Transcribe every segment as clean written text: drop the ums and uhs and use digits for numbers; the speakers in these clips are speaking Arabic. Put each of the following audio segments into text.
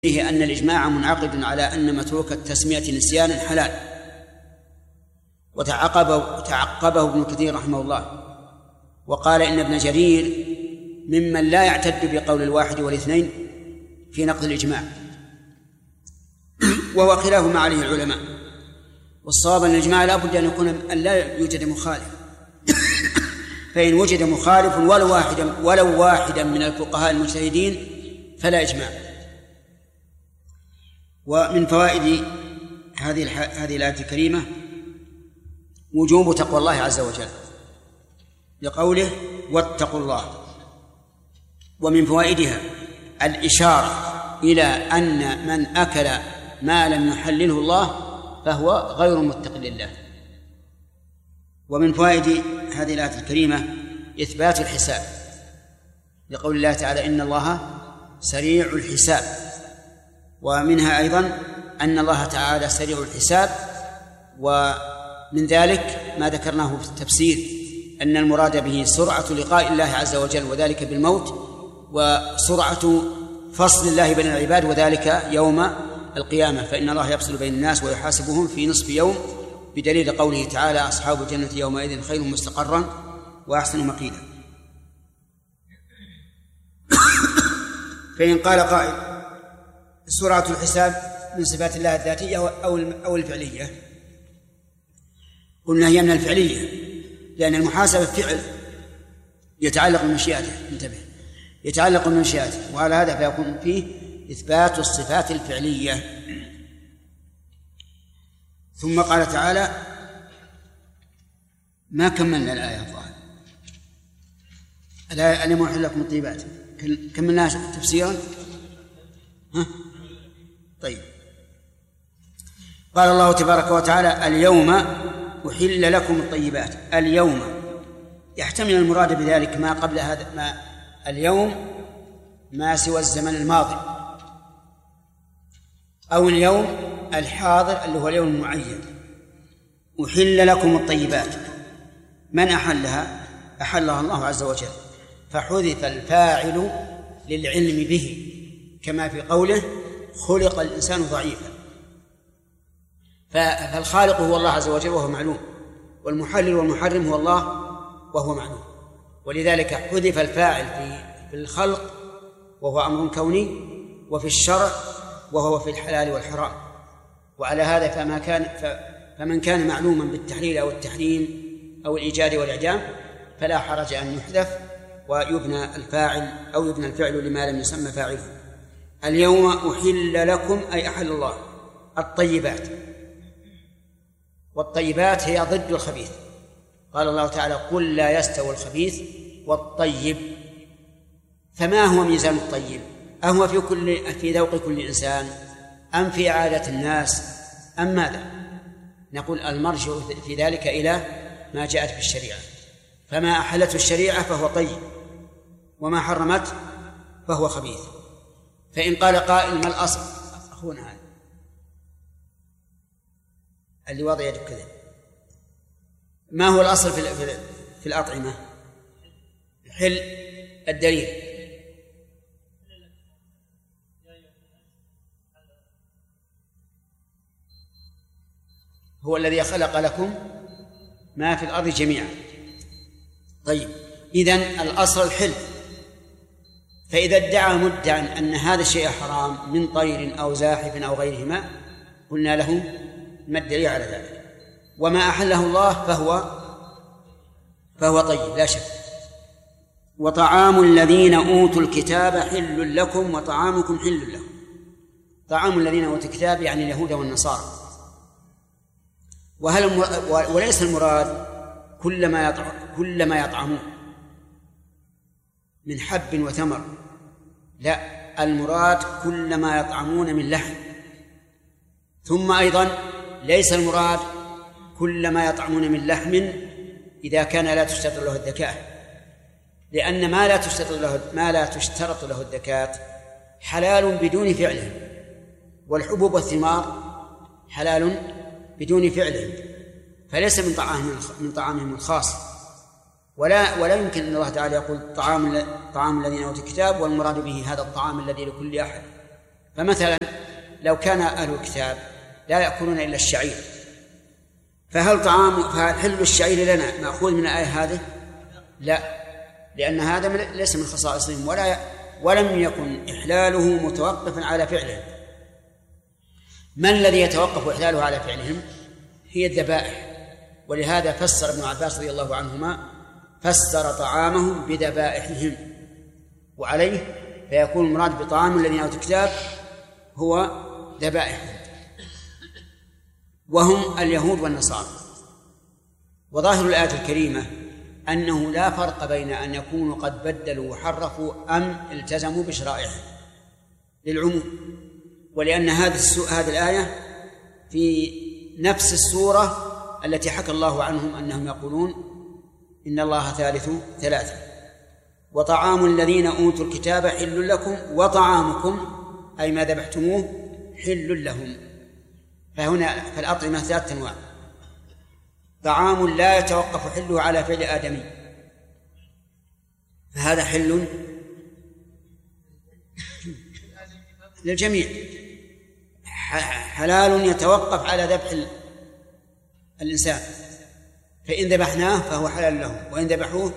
فيه أن الإجماع منعقد على أن متروك التسمية نسيانا حلال. وتعقبه ابن كثير رحمه الله وقال إن ابن جرير ممن لا يعتد بقول الواحد والاثنين في نقض الإجماع، وهو خلاف ما عليه العلماء. والصواب أن الإجماع لا بد أن لا يوجد مخالف، فإن وجد مخالف ولو واحدا من الفقهاء المجتهدين فلا إجماع. ومن فوائد هذه الآية الكريمة وجوب تقوى الله عز وجل لقوله واتقوا الله. ومن فوائدها الإشارة إلى أن من أكل ما لم يحلله الله فهو غير متق لله. ومن فوائد هذه الآية الكريمة إثبات الحساب لقول الله تعالى إن الله سريع الحساب. ومنها أيضا أن الله تعالى سريع الحساب، ومن ذلك ما ذكرناه في التفسير أن المراد به سرعة لقاء الله عز وجل وذلك بالموت، وسرعة فصل الله بين العباد وذلك يوم القيامة، فإن الله يفصل بين الناس ويحاسبهم في نصف يوم، بدليل قوله تعالى أصحاب الجنة يومئذ خير مستقرا وأحسن مقيلا. فإن قال قائل سرعة الحساب من صفات الله الذاتية أو الفعلية، قلنا هي من الفعلية، لأن المحاسبة فعل يتعلق بمشيئته، انتبه، يتعلق بمشيئته، وعلى هذا فيكون فيه إثبات الصفات الفعلية. ثم قال تعالى ما كملنا الآية الظاهرة، الآية ألم أحل لكم الطيبات كملناها تفسيرا. طيب، قال الله تبارك وتعالى اليوم أحل لكم الطيبات. اليوم يحتمل المراد بذلك ما قبل هذا، ما اليوم ما سوى الزمن الماضي، أو اليوم الحاضر اللي هو اليوم المعين. أحل لكم الطيبات، من أحلها؟ أحلها الله عز وجل، فحذف الفاعل للعلم به، كما في قوله خلق الإنسان ضعيفا، فالخالق هو الله عز وجل وهو معلوم، والمحلل والمحرم هو الله وهو معلوم، ولذلك حذف الفاعل في الخلق وهو أمر كوني، وفي الشرع وهو في الحلال والحرام. وعلى هذا فمن كان معلوما بالتحليل أو التحريم أو الإيجاد والإعدام فلا حرج أن يحذف ويبنى الفاعل أو يبنى الفعل لما لم يسمى فاعله. اليوم أحل لكم أي أحل الله الطيبات، والطيبات هي ضد الخبيث. قال الله تعالى قل لا يستوي الخبيث والطيب. فما هو ميزان الطيب؟ أهو في ذوق كل إنسان أم في عادة الناس أم ماذا؟ نقول المرجع في ذلك إلى ما جاءت في الشريعة، فما أحلته الشريعة فهو طيب، وما حرمت فهو خبيث. فإن قال قائل ما الأصل؟ أخونا هذا اللي وضع يده كذا، ما هو الأصل في الأطعمة؟ حل الدليل. هو الذي خلق لكم ما في الأرض جميعا. طيب، إذن الأصل الحل، فإذا ادعى مدعي أن هذا الشيء حرام من طير أو زاحف أو غيرهما قلنا له ما الدليل على ذلك؟ وما أحله الله فهو طيب لا شك. وطعام الذين أوتوا الكتاب حل لكم وطعامكم حل لهم. طعام الذين أوتوا الكتاب يعني اليهود والنصارى. وليس المراد كل ما يطعمون من حب وثمر، لا، المراد كل ما يطعمون من لحم. ثم أيضا ليس المراد كل ما يطعمون من لحم إذا كان لا تشترط له الذكاة، لأن ما لا تشترط له الذكاة حلال بدون فعله، والحبوب والثمار حلال بدون فعله، فليس من طعامهم الخاص. ولا يمكن أن الله تعالى يقول طعام الذين أوتوا الكتاب والمراد به هذا الطعام الذي لكل أحد، فمثلا لو كان أهل الكتاب لا يأكلون إلا الشعير، فهل حل الشعير لنا مأخوذ من الآية هذه؟ لا، لأن هذا ليس من خصائصهم ولم يكن إحلاله متوقفا على فعلهم. ما الذي يتوقف إحلاله على فعلهم؟ هي الذبائح. ولهذا فسر ابن عباس رضي الله عنهما فسر طعامهم بذبائحهم، وعليه فيكون المراد بطعام الذين أوتوا الكتاب هو ذبائحهم، وهم اليهود والنصارى. وظاهر الآية الكريمة أنه لا فرق بين أن يكونوا قد بدلوا وحرفوا أم التزموا بشرائعهم للعموم، ولأن هذه الآية في نفس السورة التي حكى الله عنهم أنهم يقولون إن الله ثالث ثلاثة، وطعام الذين أوتوا الكتاب حل لكم وطعامكم أي ما ذبحتموه حل لهم. فهنا فالأطعمة ثلاثة أنواع: طعام لا يتوقف حله على فعل آدمي فهذا حل للجميع، حلال يتوقف على ذبح الإنسان، فإن ذبحناه فهو حلال لهم، وإن ذبحوه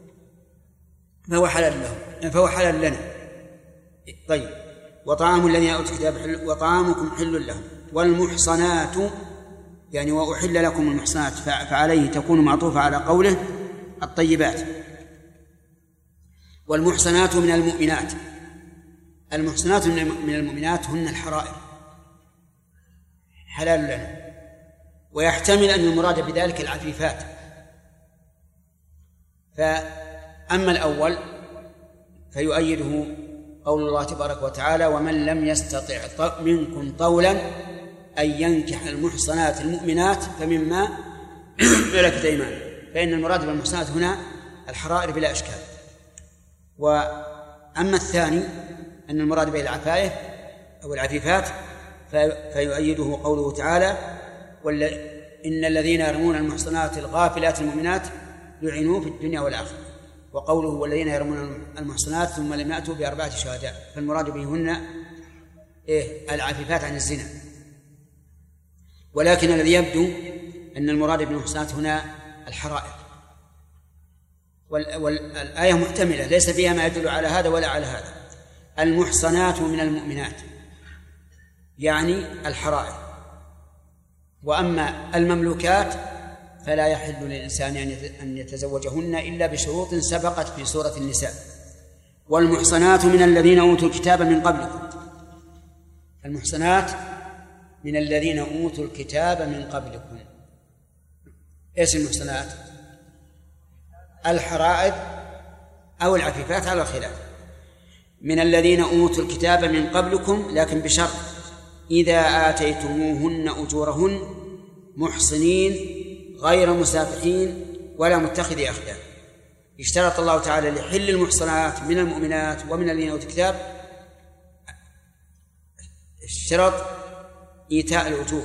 فهو حلال لنا. طيب، وطعام الذين أوتوا الكتاب حل وطعامكم حل لهم. والمحصنات يعني وأحل لكم المحصنات، فعليه تكون معطوفة على قوله الطيبات. والمحصنات من المؤمنات، المحصنات من المؤمنات هن الحرائر حلال لنا، ويحتمل أن المراد بذلك العفيفات. فأما الأول فيؤيده قول الله تبارك وتعالى: ومن لم يستطع منكم طولا أن ينكح المحصنات المؤمنات فمما ملكت أيمانكم، فإن المراد بالمحصنات هنا الحرائر بلا إشكال. وأما الثاني أن المراد به العفائف أو العفيفات فيؤيده قوله تعالى: إن الذين يرمون المحصنات الغافلات المؤمنات لعنوا في الدنيا والآخرة، وقوله: والذين يرمون المحصنات ثم لم يأتوا بأربعة شهداء، فالمراد بهن العفيفات عن الزنا. ولكن الذي يبدو أن المراد بالمحصنات هنا الحرائر، والآية محتملة ليس فيها ما يدل على هذا ولا على هذا. المحصنات من المؤمنات يعني الحرائر، وأما المملوكات فلا يحل للإنسان أن يتزوجهن إلا بشروط سبقت في سورة النساء. والمحصنات من الذين أوتوا الكتاب من قبلكم، المحصنات من الذين أوتوا الكتاب من قبلكم. إيش المحصنات؟ الحرائر أو العفيفات على الخلاف. من الذين أوتوا الكتاب من قبلكم، لكن بشرط: إذا آتيتموهن أجورهن محصنين غير مسافحين ولا متخذي أخدان. اشترط الله تعالى لحل المحصنات من المؤمنات ومن الذين أوتوا الكتاب اشترط إيتاء الأجور،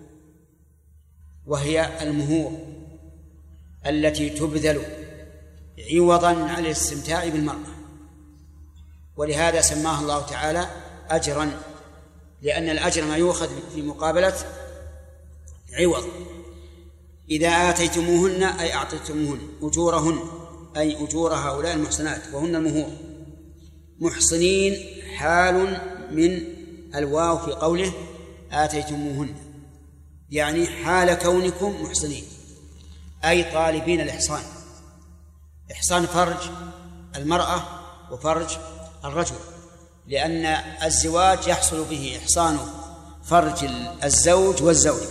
وهي المهور التي تبذل عوضا عن الاستمتاع بالمرأة، ولهذا سماها الله تعالى أجرا، لأن الأجر ما يؤخذ في مقابلة عوض. إذا آتيتموهن أي أعطيتموهن أجورهن أي أجور هؤلاء المحصنات وهن المهور. محصنين حال من الواو في قوله آتيتموهن، يعني حال كونكم محصنين أي طالبين الإحصان. إحصان فرج المرأة وفرج الرجل، لأن الزواج يحصل به إحصان فرج الزوج والزوجة.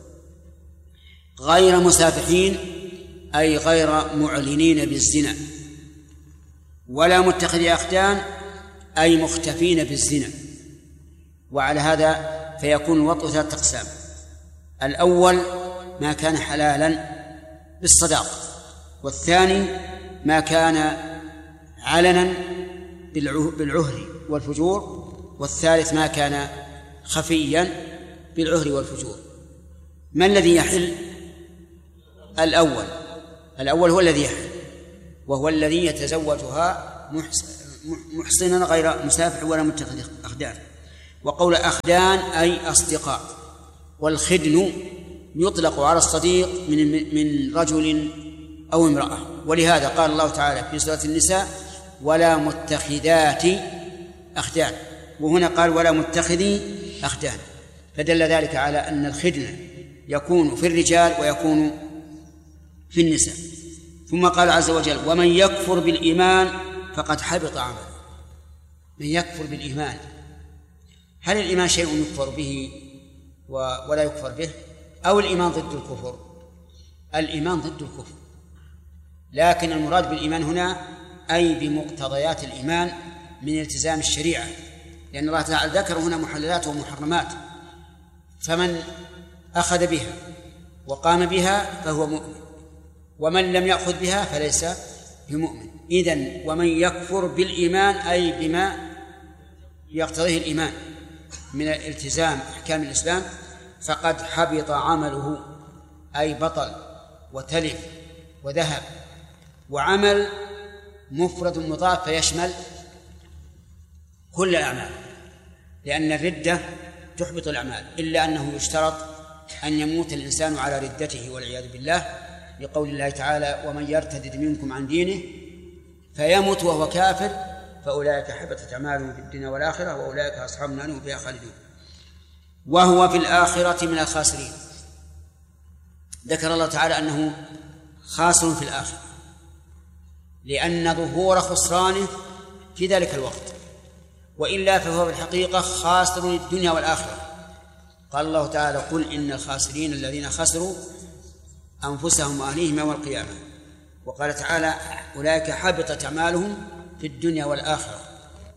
غير مسافحين أي غير معلنين بالزنا، ولا متخذي أخدان أي مختفين بالزنا. وعلى هذا فيكون الوطء ثلاثة أقسام: الأول ما كان حلالا بالصداق، والثاني ما كان علنا بالعهر والفجور، والثالث ما كان خفيا بالعهر والفجور. ما الذي يحل؟ الأول هو الذي يحل، وهو الذي يتزوجها محصنا غير مسافح ولا متخذ أخدان. وقول أخدان أي أصدقاء. والخدن يطلق على الصديق من رجل أو امرأة، ولهذا قال الله تعالى في سورة النساء ولا متخذات أخدان، وهنا قال ولا متخذي أخدان، فدل ذلك على أن الخدن يكون في الرجال ويكون في النساء. ثم قال عز وجل ومن يكفر بالإيمان فقد حبط عمله. من يكفر بالإيمان، هل الإيمان شيء يكفر به ولا يكفر به، أو الإيمان ضد الكفر؟ الإيمان ضد الكفر، لكن المراد بالإيمان هنا أي بمقتضيات الإيمان من التزام الشريعة، لأن الله تعالى ذكر هنا محللات ومحرمات، فمن أخذ بها وقام بها فهو مؤمن، ومن لم يأخذ بها فليس بمؤمن. إذن ومن يكفر بالإيمان أي بما يقتضيه الإيمان من التزام أحكام الإسلام فقد حبط عمله، أي بطل وتلف وذهب. وعمل مفرد مضاف فيشمل كل الأعمال، لأن الردة تحبط الأعمال، إلا أنه يشترط أن يموت الإنسان على ردته والعياذ بالله، لقول الله تعالى ومن يرتد منكم عن دينه فيمت وهو كافر فأولئك حبطت أعمالهم في الدنيا والآخرة وأولئك أصحاب النار هم فيها خالدون وهو في الآخرة من الخاسرين. ذكر الله تعالى أنه خاسر في الآخرة لأن ظهور خسرانه في ذلك الوقت، وإلا فهو بالحقيقة خاسر الدنيا والآخرة. قال الله تعالى قل إن الخاسرين الذين خسروا أنفسهم وأهليهم يوم القيامة. وقال تعالى أولئك حبطت أعمالهم في الدنيا والآخرة